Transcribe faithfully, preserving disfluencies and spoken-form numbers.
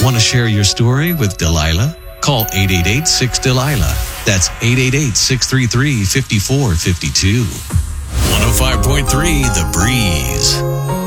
Want to share your story with Delilah? Call eight eight eight, six, Delilah. That's eight eight eight, six three three, five four five two. one oh five point three The Breeze.